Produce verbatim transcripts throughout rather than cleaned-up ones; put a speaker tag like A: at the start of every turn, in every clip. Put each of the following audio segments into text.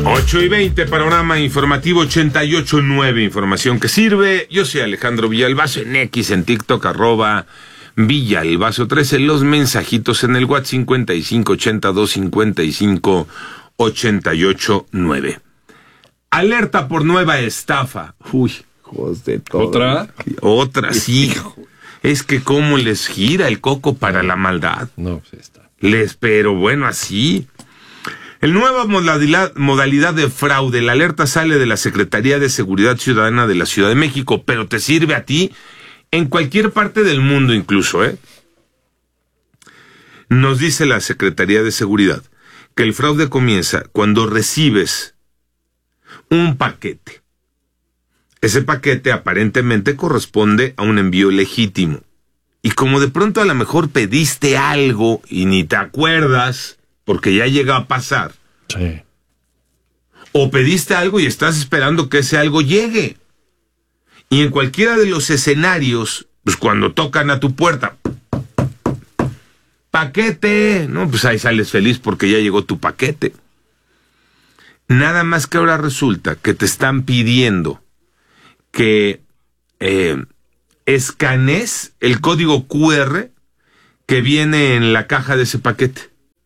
A: ocho y veinte, panorama informativo ochenta y ocho punto nueve, información que sirve. Yo soy Alejandro Villalbazo, en X, en TikTok, arroba Villalbazo trece, los mensajitos en el WhatsApp cincuenta y cinco ochenta y dos cincuenta y cinco ochenta y ocho nueve. Alerta por nueva estafa. Uy, hijos de todo.
B: ¿Otra?
A: Otra, sí. Es que cómo les gira el coco para la maldad.
B: No, pues está.
A: Les, pero bueno, así. El nueva modalidad, modalidad de fraude, la alerta sale de la Secretaría de Seguridad Ciudadana de la Ciudad de México, pero te sirve a ti en cualquier parte del mundo incluso, ¿eh? Nos dice la Secretaría de Seguridad que el fraude comienza cuando recibes un paquete. Ese paquete aparentemente corresponde a un envío legítimo. Y como de pronto a lo mejor pediste algo y ni te acuerdas, porque ya llega a pasar.
B: Sí.
A: O pediste algo y estás esperando que ese algo llegue. Y en cualquiera de los escenarios, pues cuando tocan a tu puerta, paquete, ¿no? Pues ahí sales feliz porque ya llegó tu paquete. Nada más que ahora resulta que te están pidiendo que eh, escanees el código cu erre que viene en la caja de ese paquete.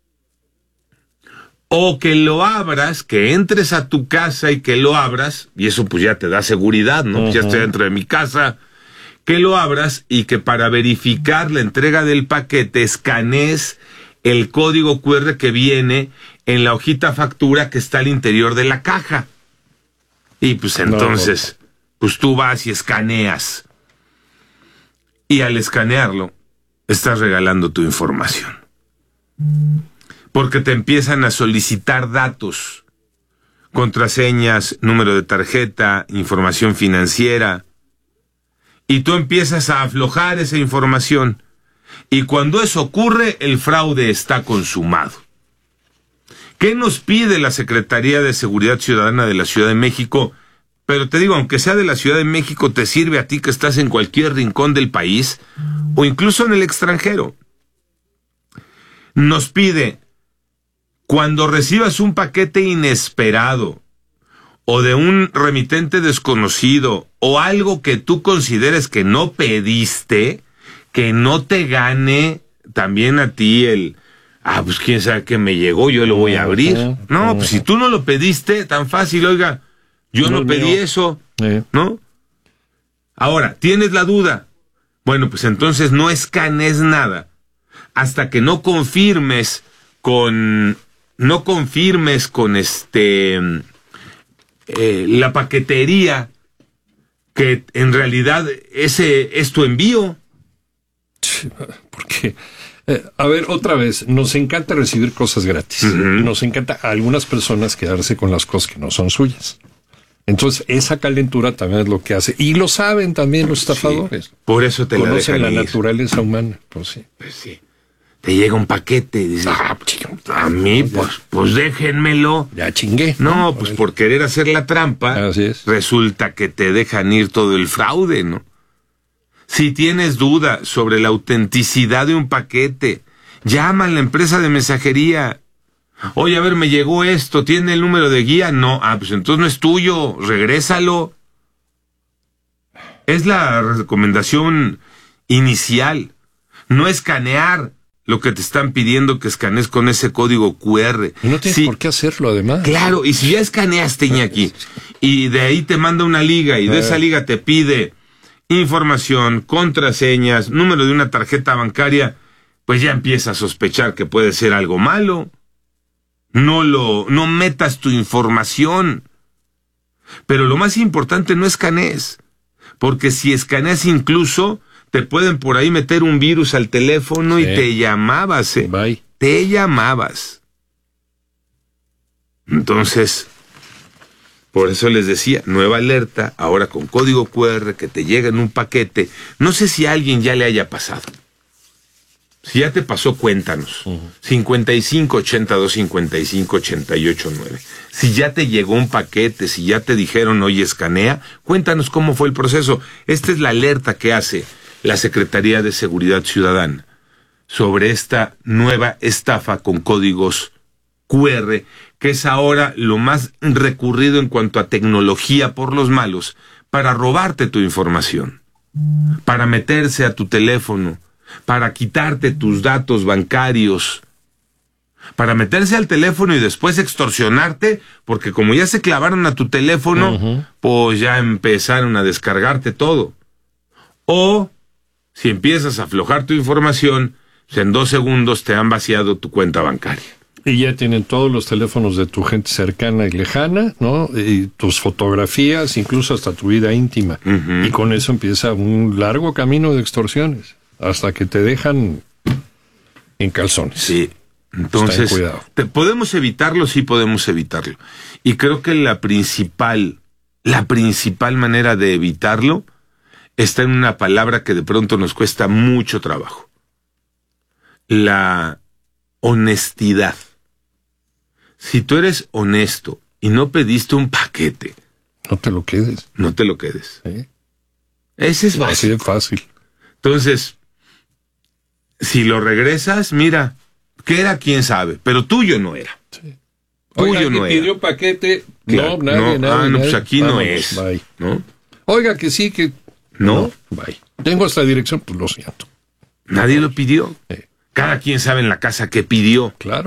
A: O que lo abras, que entres a tu casa y que lo abras, y eso pues ya te da seguridad, ¿no? Uh-huh. Pues ya estoy dentro de mi casa, que lo abras y que para verificar la entrega del paquete escanees el código cu erre que viene en la hojita factura que está al interior de la caja. Y pues entonces, no, no. pues tú vas y escaneas. Y al escanearlo, estás regalando tu información. Porque te empiezan a solicitar datos, contraseñas, número de tarjeta, información financiera, y tú empiezas a aflojar esa información, y cuando eso ocurre, el fraude está consumado. ¿Qué nos pide la Secretaría de Seguridad Ciudadana de la Ciudad de México? Pero te digo, aunque sea de la Ciudad de México, te sirve a ti que estás en cualquier rincón del país, o incluso en el extranjero. Nos pide, cuando recibas un paquete inesperado, o de un remitente desconocido, o algo que tú consideres que no pediste, que no te gane también a ti el, ah, pues quién sabe que me llegó, yo lo voy a abrir. No, pues si tú no lo pediste, tan fácil, oiga, yo no, no pedí mío. eso, eh. ¿no? Ahora, ¿tienes la duda? Bueno, pues entonces no escanees nada hasta que no confirmes con... no confirmes con este eh, la paquetería que en realidad ese es tu envío.
B: Porque, eh, a ver, otra vez, nos encanta recibir cosas gratis. Uh-huh. Nos encanta a algunas personas quedarse con las cosas que no son suyas. Entonces, esa calentura también es lo que hace. Y lo saben también los estafadores. Sí,
A: por eso te
B: Conocen
A: la dejan
B: la
A: ir.
B: naturaleza humana. Pues sí.
A: Pues sí. Te llega un paquete y dices, ah, a mí, pues, pues déjenmelo.
B: Ya chingué.
A: No, no pues por querer hacer la trampa,
B: así es.
A: Resulta que te dejan ir todo el fraude, ¿no? Si tienes duda sobre la autenticidad de un paquete, llama a la empresa de mensajería. Oye, a ver, me llegó esto, ¿tiene el número de guía? No, ah, pues entonces no es tuyo, regrésalo. Es la recomendación inicial, no escanear lo que te están pidiendo que escanees con ese código cu erre.
B: Y no tienes sí, por qué hacerlo, además.
A: Claro, y si ya escaneaste, Iñaki, y de ahí te manda una liga, y de esa liga te pide información, contraseñas, número de una tarjeta bancaria, pues ya empieza a sospechar que puede ser algo malo. No lo, no metas tu información. Pero lo más importante, no escanees, porque si escaneas incluso, te pueden por ahí meter un virus al teléfono sí. y te llamabas, ¿eh?
B: Bye.
A: Te llamabas. Entonces, por eso les decía, nueva alerta, ahora con código cu erre, que te llega en un paquete. No sé si a alguien ya le haya pasado. Si ya te pasó, cuéntanos. Uh-huh. cincuenta y cinco ochenta y dos cincuenta y cinco ochenta y ocho nueve. Si ya te llegó un paquete, si ya te dijeron, oye, escanea, cuéntanos cómo fue el proceso. Esta es la alerta que hace la Secretaría de Seguridad Ciudadana sobre esta nueva estafa con códigos cu erre, que es ahora lo más recurrido en cuanto a tecnología por los malos, para robarte tu información, para meterse a tu teléfono, para quitarte tus datos bancarios, para meterse al teléfono y después extorsionarte, porque como ya se clavaron a tu teléfono, uh-huh. pues ya empezaron a descargarte todo. O, si empiezas a aflojar tu información, pues en dos segundos te han vaciado tu cuenta bancaria.
B: Y ya tienen todos los teléfonos de tu gente cercana y lejana, ¿no? Y tus fotografías, incluso hasta tu vida íntima. Uh-huh. Y con eso empieza un largo camino de extorsiones, hasta que te dejan en calzones.
A: Sí. Entonces, te, ¿podemos evitarlo? Sí, podemos evitarlo. Y creo que la principal, la principal manera de evitarlo está en una palabra que de pronto nos cuesta mucho trabajo. La honestidad. Si tú eres honesto y no pediste un paquete,
B: no te lo quedes.
A: No te lo quedes.
B: ¿Sí?
A: Ese es básico.
B: Así de fácil.
A: Entonces, si lo regresas, mira, que era quién sabe, pero tuyo no era.
B: Sí.
A: Tuyo
B: Oiga,
A: no
B: que
A: era.
B: pidió paquete.
A: Claro,
B: no, nadie,
A: no,
B: nadie.
A: Ah, no,
B: nadie.
A: pues aquí
B: Vámonos,
A: no es.
B: Bye.
A: ¿No?
B: Oiga, que sí, que...
A: No.
B: no. Bye. Tengo esta dirección, pues lo siento.
A: Nadie lo pidió.
B: Sí.
A: Cada quien sabe en la casa qué pidió.
B: Claro.